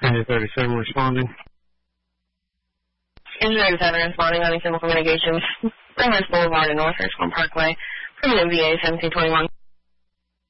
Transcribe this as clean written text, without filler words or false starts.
Engine 37 responding. Engine 37 responding on a chemical mitigation. Bringers Boulevard and North Richmond Parkway. From MVA 1721.